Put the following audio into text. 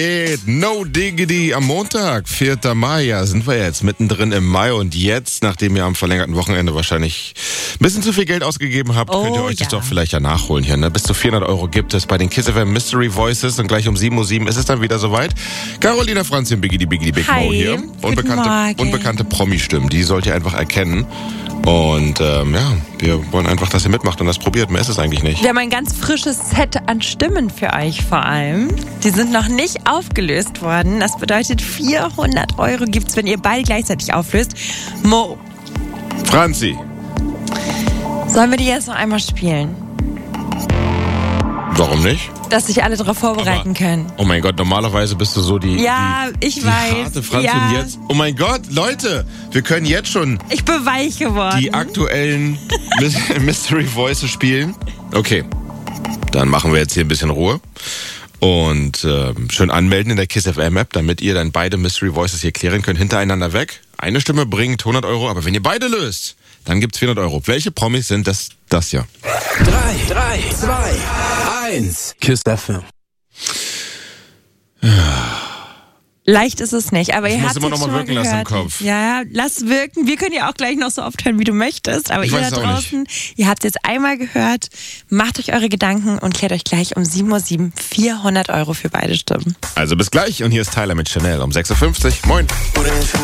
No Diggity am Montag, 4. Mai, ja, sind wir jetzt mittendrin im Mai und jetzt, nachdem ihr am verlängerten Wochenende wahrscheinlich ein bisschen zu viel Geld ausgegeben habt, könnt ihr euch das doch vielleicht ja nachholen hier, ne? Bis zu 400 € gibt es bei den Kiss FM Mystery Voices und gleich um 7:07 Uhr ist es dann wieder soweit. Carolina Franzin, Biggie Big Mo hier. Unbekannte Promi-Stimmen, die sollt ihr einfach erkennen. Und wir wollen einfach, dass ihr mitmacht und das probiert. Mehr ist es eigentlich nicht. Wir haben ein ganz frisches Set an Stimmen für euch vor allem. Die sind noch nicht aufgelöst worden. Das bedeutet 400 € gibt's, wenn ihr beide gleichzeitig auflöst. Mo. Franzi. Sollen wir die jetzt noch einmal spielen? Warum nicht? Dass sich alle darauf vorbereiten können. Oh mein Gott, normalerweise bist du so die harte Franzi. Und jetzt, oh mein Gott, Leute, wir können jetzt schon ich bin weich geworden. Die aktuellen Mystery Voices spielen. Okay, dann machen wir jetzt hier ein bisschen Ruhe. Und schön anmelden in der Kiss FM App, damit ihr dann beide Mystery Voices hier klären könnt, hintereinander weg. Eine Stimme bringt 100 €, aber wenn ihr beide löst, dann gibt's 400 €. Welche Promis sind das hier? 3, 2, 1. Kiss FM. Leicht ist es nicht, aber ihr habt es immer noch mal wirken lassen im Kopf. Ja, lass wirken. Wir können ja auch gleich noch so oft hören, wie du möchtest. Aber ihr da draußen, ihr habt es jetzt einmal gehört. Macht euch eure Gedanken und klärt euch gleich um 7:07 Uhr 400 € für beide Stimmen. Also bis gleich und hier ist Tyler mit Chanel um 6:50 Uhr. Moin.